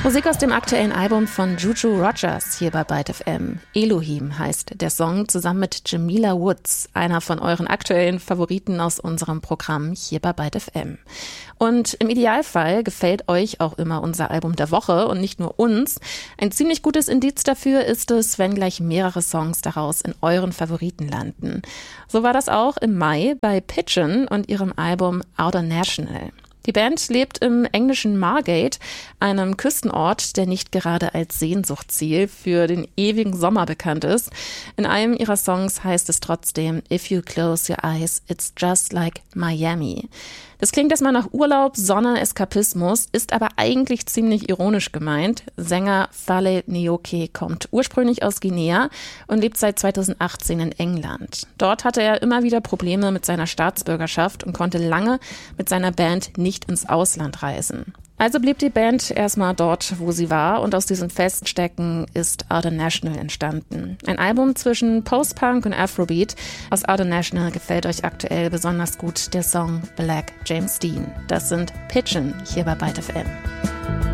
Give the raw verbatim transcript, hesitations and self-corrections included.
Musik aus dem aktuellen Album von Juju Rogers hier bei Byte F M. Elohim heißt der Song, zusammen mit Jamila Woods, einer von euren aktuellen Favoriten aus unserem Programm hier bei Byte F M. Und im Idealfall gefällt euch auch immer unser Album der Woche und nicht nur uns. Ein ziemlich gutes Indiz dafür ist es, wenn gleich mehrere Songs daraus in euren Favoriten landen. So war das auch im Mai bei Pigeon und ihrem Album Outer National. Die Band lebt im englischen Margate, einem Küstenort, der nicht gerade als Sehnsuchtsziel für den ewigen Sommer bekannt ist. In einem ihrer Songs heißt es trotzdem, "If you close your eyes, it's just like Miami." Das klingt erstmal nach Urlaub, Sonne, Eskapismus, ist aber eigentlich ziemlich ironisch gemeint. Sänger Fale Nyoke kommt ursprünglich aus Guinea und lebt seit zweitausendachtzehn in England. Dort hatte er immer wieder Probleme mit seiner Staatsbürgerschaft und konnte lange mit seiner Band nicht ins Ausland reisen. Also blieb die Band erstmal dort, wo sie war, und aus diesem Feststecken ist Outer National entstanden. Ein Album zwischen Post-Punk und Afrobeat. Aus Outer National gefällt euch aktuell besonders gut der Song Black James Dean. Das sind Pigeon hier bei Byte F M.